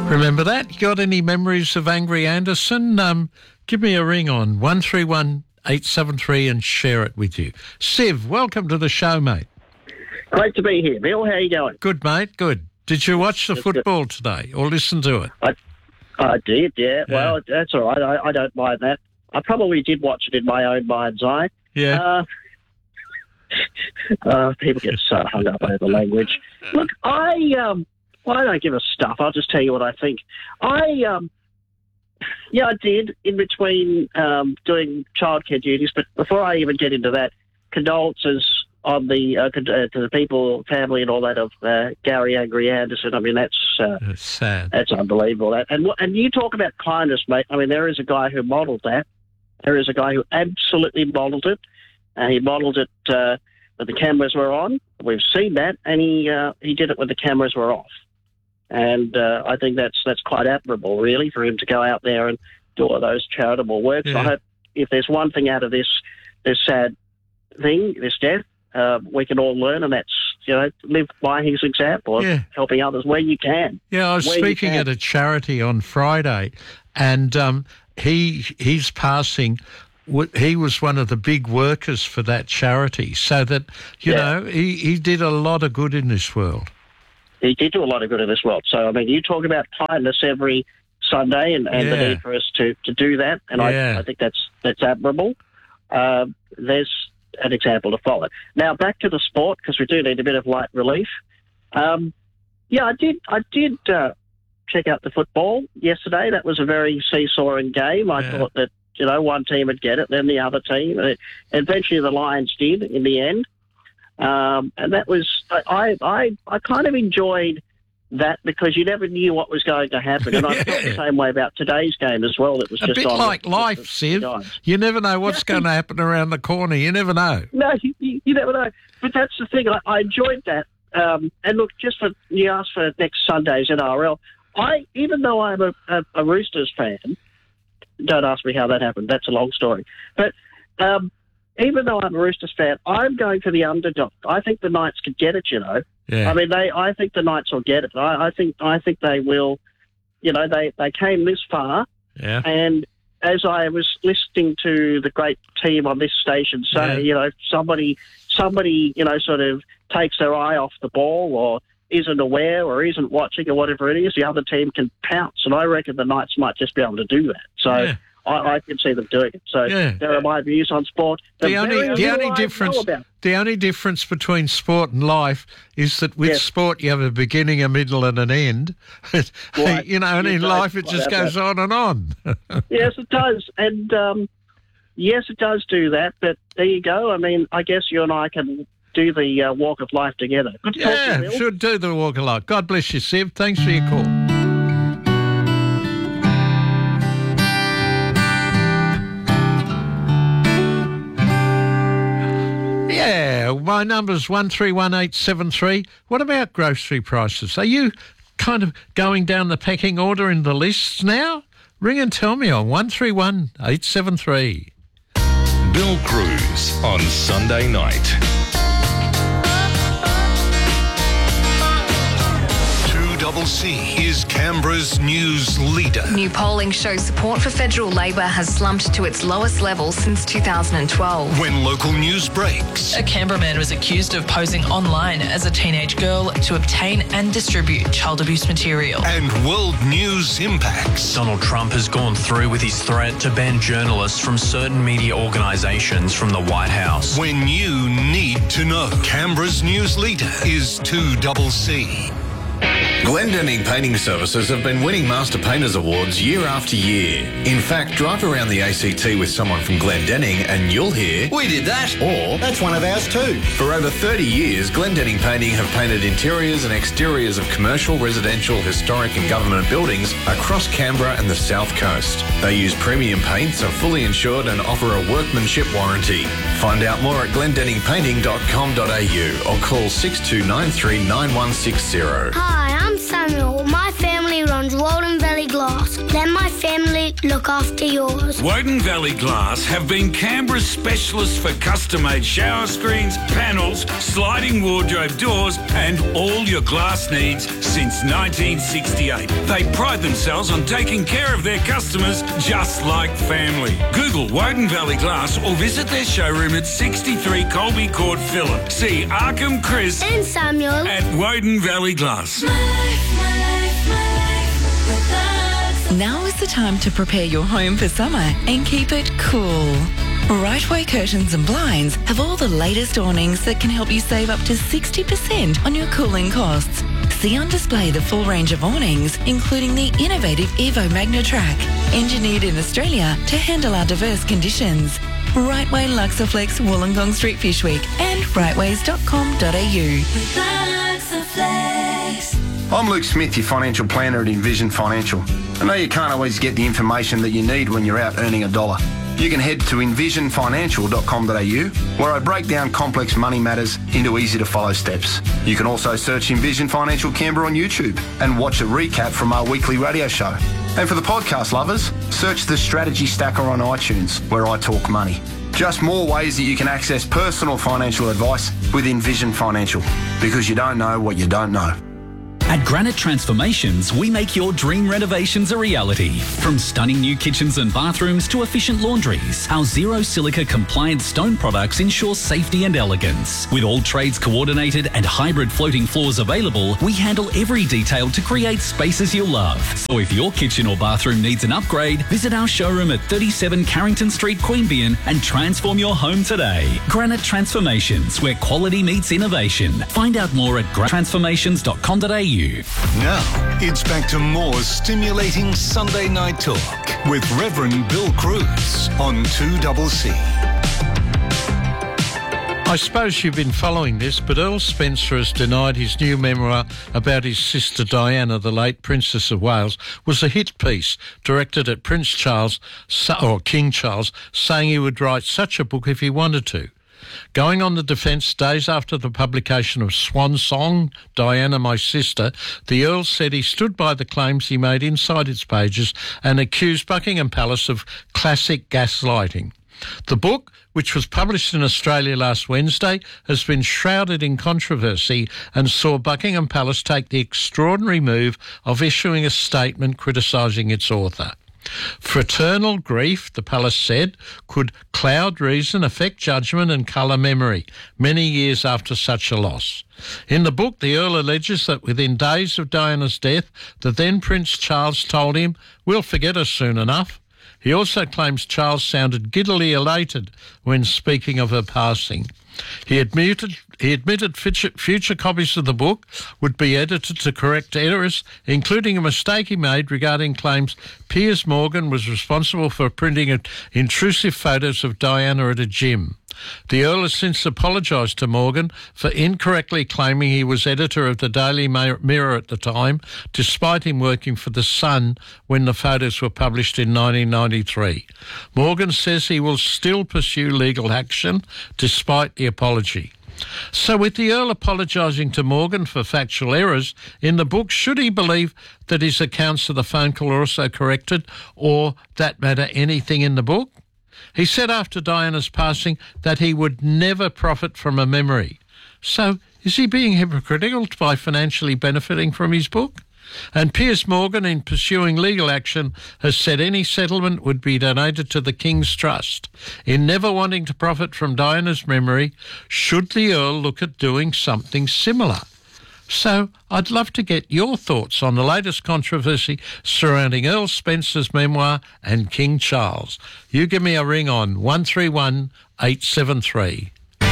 Remember that? You got any memories of Angry Anderson? Give me a ring on 131 873 and share it with you. Siv, welcome to the show, mate. Great to be here, Bill. How are you going? Good, mate, good. Did you watch the football today or listen to it? I did, yeah. Well, that's all right. I don't mind that. I probably did watch it in my own mind's eye. Yeah. People get so hung up over language. Look, I don't give a stuff. I'll just tell you what I think. I did in between doing childcare duties, but before I even get into that, condolences on the to the people, family, and all that of Gary Angry Anderson. I mean, that's sad. That's unbelievable. And you talk about kindness, mate. I mean, there is a guy who modelled that. There is a guy who absolutely modelled it. He modelled it when the cameras were on. We've seen that, and he did it when the cameras were off. And I think that's quite admirable, really, for him to go out there and do all those charitable works. Yeah. I hope if there's one thing out of this sad thing, this death, we can all learn, and that's, live by his example of helping others where you can. Yeah, I was speaking at a charity on Friday, and his passing, he was one of the big workers for that charity, so that, he did a lot of good in this world. He did do a lot of good in this world. So, I mean, you talk about kindness every Sunday and the need for us to do that, and I think that's admirable. There's an example to follow. Now, back to the sport, because we do need a bit of light relief. I did check out the football yesterday. That was a very seesawing game. I thought that, one team would get it, then the other team. Eventually the Lions did in the end. And that was, I kind of enjoyed that because you never knew what was going to happen. And I felt the same way about today's game as well. It was a just bit like life, Siv. You never know what's going to happen around the corner. You never know. No, you never know. But that's the thing. I enjoyed that. And look, you asked for next Sunday's NRL. Even though I'm a Roosters fan, don't ask me how that happened. That's a long story. But even though I'm a Roosters fan, I'm going for the underdog. I think the Knights could get it, Yeah. I mean, I think the Knights will get it. I think they will. They came this far. Yeah. And as I was listening to the great team on this station say, somebody, sort of takes their eye off the ball or isn't aware or isn't watching or whatever it is, the other team can pounce. And I reckon the Knights might just be able to do that. So I can see them doing it. So there are my views on sport. The only difference between sport and life is that with sport you have a beginning, a middle and an end. Right. And in life it just goes on and on. Yes, it does. And yes, it does do that. But there you go. I mean, I guess you and I can do the walk of life together. Good talk, Bill. Should do the walk of life. God bless you, Siv. Thanks for your call. Yeah, my number's 131873. What about grocery prices? Are you kind of going down the pecking order in the lists now? Ring and tell me on 131873. Bill Cruz on Sunday night. C is Canberra's news leader. New polling shows support for federal Labor has slumped to its lowest level since 2012. When local news breaks. A Canberra man was accused of posing online as a teenage girl to obtain and distribute child abuse material. And world news impacts. Donald Trump has gone through with his threat to ban journalists from certain media organisations from the White House. When you need to know. Canberra's news leader is 2CC. Glendenning Painting Services have been winning Master Painters Awards year after year. In fact, drive around the ACT with someone from Glendenning and you'll hear, "We did that," or "That's one of ours too." For over 30 years, Glendenning Painting have painted interiors and exteriors of commercial, residential, historic and government buildings across Canberra and the South Coast. They use premium paints, are fully insured and offer a workmanship warranty. Find out more at glendenningpainting.com.au or call 6293 9160. Hi, I'm Samuel. My family runs Walden Valley Glass. Let my family look look after yours. Woden Valley Glass have been Canberra's specialists for custom-made shower screens, panels, sliding wardrobe doors and all your glass needs since 1968. They pride themselves on taking care of their customers just like family. Google Woden Valley Glass or visit their showroom at 63 Colby Court, Phillip. See Arkham, Chris and Samuel at Woden Valley Glass. Now is the time to prepare your home for summer and keep it cool. Rightway Curtains and Blinds have all the latest awnings that can help you save up to 60% on your cooling costs. See on display the full range of awnings, including the innovative Evo Magnatrack, engineered in Australia to handle our diverse conditions. Rightway Luxaflex, Wollongong Street Fish Week and rightways.com.au. I'm Luke Smith, your financial planner at Envision Financial. I know you can't always get the information that you need when you're out earning a dollar. You can head to envisionfinancial.com.au, where I break down complex money matters into easy-to-follow steps. You can also search Envision Financial Canberra on YouTube and watch a recap from our weekly radio show. And for the podcast lovers, search the Strategy Stacker on iTunes, where I talk money. Just more ways that you can access personal financial advice with Envision Financial, because you don't know what you don't know. At Granite Transformations, we make your dream renovations a reality. From stunning new kitchens and bathrooms to efficient laundries, our zero silica compliant stone products ensure safety and elegance. With all trades coordinated and hybrid floating floors available, we handle every detail to create spaces you'll love. So if your kitchen or bathroom needs an upgrade, visit our showroom at 37 Carrington Street, Queanbeyan and transform your home today. Granite Transformations, where quality meets innovation. Find out more at granitetransformations.com.au. Now, it's back to more stimulating Sunday night talk with Reverend Bill Cruz on 2CC. I suppose you've been following this, but Earl Spencer has denied his new memoir about his sister Diana, the late Princess of Wales, was a hit piece directed at Prince Charles, or King Charles, saying he would write such a book if he wanted to. Going on the defence days after the publication of Swan Song, Diana, My Sister, the Earl said he stood by the claims he made inside its pages and accused Buckingham Palace of classic gaslighting. The book, which was published in Australia last Wednesday, has been shrouded in controversy and saw Buckingham Palace take the extraordinary move of issuing a statement criticising its author. Fraternal grief, the palace said, could cloud reason, affect judgment and colour memory many years after such a loss. In the book, the Earl alleges that within days of Diana's death, the then Prince Charles told him, "We'll forget her soon enough." He also claims Charles sounded giddily elated when speaking of her passing. He admitted future copies of the book would be edited to correct errors, including a mistake he made regarding claims Piers Morgan was responsible for printing intrusive photos of Diana at a gym. The Earl has since apologised to Morgan for incorrectly claiming he was editor of the Daily Mirror at the time, despite him working for The Sun when the photos were published in 1993. Morgan says he will still pursue legal action despite the apology. So with the Earl apologising to Morgan for factual errors in the book, should he believe that his accounts of the phone call are also corrected, or, that matter, anything in the book? He said after Diana's passing that he would never profit from a memory. So is he being hypocritical by financially benefiting from his book? And Piers Morgan, in pursuing legal action, has said any settlement would be donated to the King's Trust. In never wanting to profit from Diana's memory, should the Earl look at doing something similar? So I'd love to get your thoughts on the latest controversy surrounding Earl Spencer's memoir and King Charles. You give me a ring on 131 873.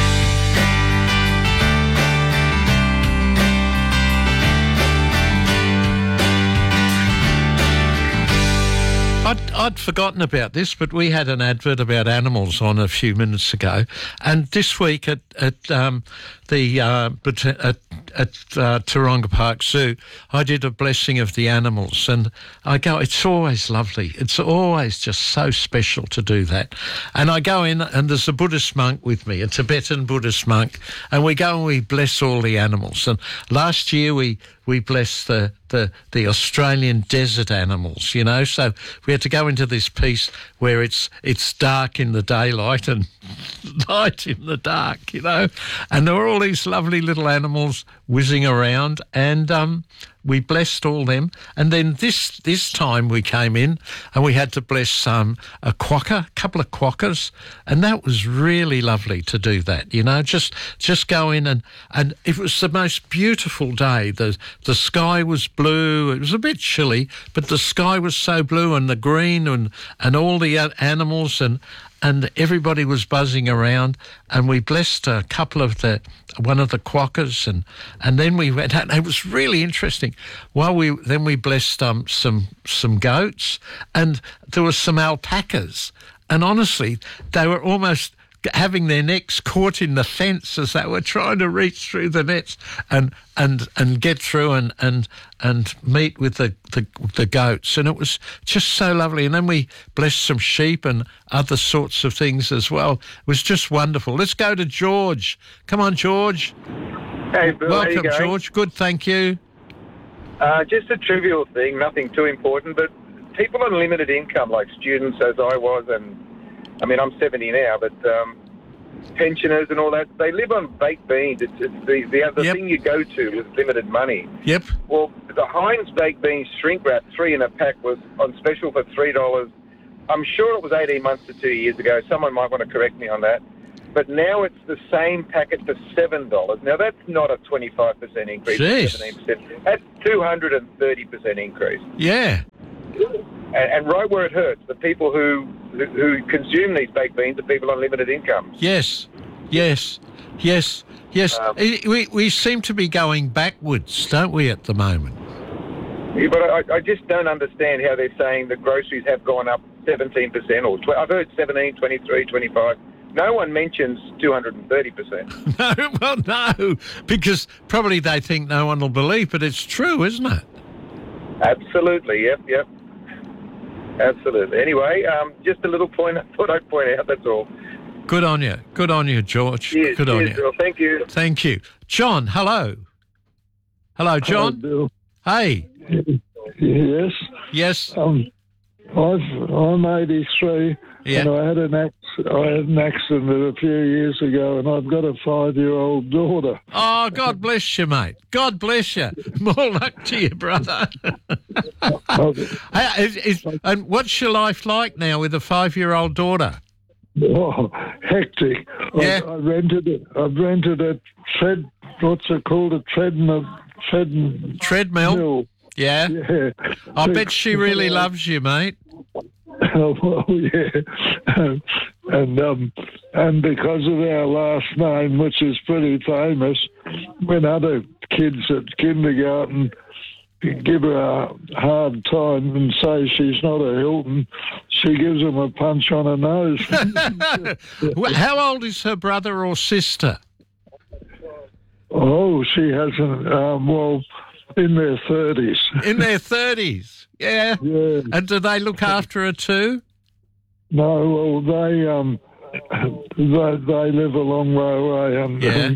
I'd forgotten about this, but we had an advert about animals on a few minutes ago. And this week at the Taronga Park Zoo, I did a blessing of the animals, and I go. It's always lovely. It's always just so special to do that. And I go in, and there's a Buddhist monk with me, a Tibetan Buddhist monk, and we go and we bless all the animals. And last year we blessed the Australian desert animals, you know. So we had to go into this piece where it's dark in the daylight and light in the dark, you know. And there were all these lovely little animals whizzing around, and we blessed all them. And then this time we came in and we had to bless a couple of quokkas, and that was really lovely to do that, you know. Just go in and it was the most beautiful day. The sky was blue. It was a bit chilly, but the sky was so blue, and the green and all the animals and everybody was buzzing around, and we blessed one of the quokkas, and then we went out. It was really interesting. Then we blessed some goats, and there were some alpacas, and honestly, they were almost having their necks caught in the fence as they were trying to reach through the nets and get through and meet with the goats. And it was just so lovely. And then we blessed some sheep and other sorts of things as well. It was just wonderful. Let's go to George. Come on, George. Hey, Bill. Welcome, how you going? George. Good, thank you. Just a trivial thing, nothing too important, but people on limited income, like students as I was, and I mean, I'm 70 now, but pensioners and all that, they live on baked beans. It's the other thing you go to with limited money. Yep. Well, the Heinz baked beans shrink wrap, 3 in a pack, was on special for $3. I'm sure it was 18 months to 2 years ago. Someone might want to correct me on that. But now it's the same packet for $7. Now, that's not a 25% increase. Jeez. 17%. That's 230% increase. Yeah. And right where it hurts, the people who consume these baked beans are people on limited incomes. Yes. We seem to be going backwards, don't we, at the moment? Yeah, but I just don't understand how they're saying the groceries have gone up 17% or I've heard 17, 23, 25. No one mentions 230%. No, well, no, because probably they think no one will believe, but it's true, isn't it? Absolutely, yep. Absolutely. Anyway, just a little point I thought I'd point out, that's all. Good on you, George. Yes, Good on you. Bill. Thank you. Thank you. John, hello. Hello, John. Hello, Bill. Hey. Yes. Yes. I'm 83, and I had an accident a few years ago, and I've got a 5-year-old daughter. Oh, God bless you, mate. God bless you. More luck to you, brother. And what's your life like now with a 5-year-old daughter? Oh, hectic. Yeah. I've rented a what's it called? A treadmill. Yeah. I bet she really loves you, mate. Well, yeah. And because of our last name, which is pretty famous, when other kids at kindergarten give her a hard time and say she's not a Hilton, she gives them a punch on her nose. How old is her brother or sister? Oh, she hasn't, in their 30s. In their 30s? Yeah. And do they look after her too? No, well, they live a long way away.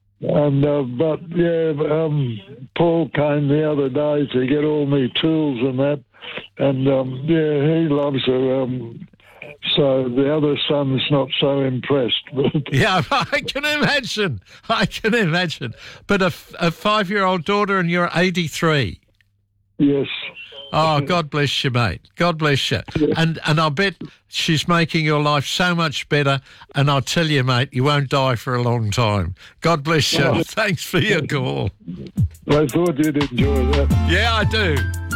Paul came the other day to get all my tools and that, and he loves her. So the other son's not so impressed. Yeah, I can imagine. But a 5-year-old daughter, and you're 83. Yes. Oh, God bless you, mate. God bless you. And I bet she's making your life so much better. And I'll tell you, mate, you won't die for a long time. God bless you. Thanks for your call. I thought you'd enjoy that. Yeah, I do.